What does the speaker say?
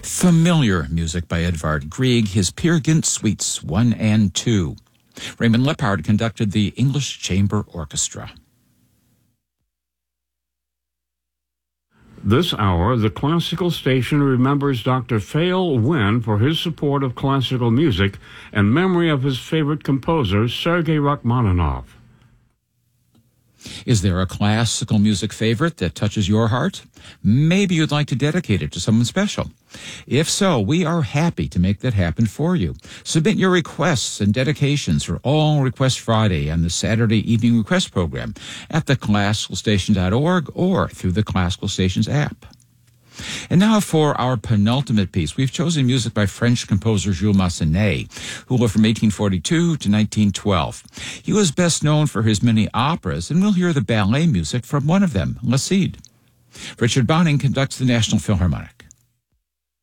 Familiar music by Edvard Grieg, his Peer Gynt Suites 1 and 2. Raymond Lippard conducted the English Chamber Orchestra. This hour, the Classical Station remembers Dr. Phale Wynne for his support of classical music and memory of his favorite composer, Sergei Rachmaninoff. Is there a classical music favorite that touches your heart? Maybe you'd like to dedicate it to someone special. If so, we are happy to make that happen for you. Submit your requests and dedications for All Request Friday on the Saturday Evening Request Program at theclassicalstation.org or through the Classical Stations app. And now for our penultimate piece. We've chosen music by French composer Jules Massenet, who lived from 1842 to 1912. He was best known for his many operas, and we'll hear the ballet music from one of them, La Cid. Richard Bonning conducts the National Philharmonic.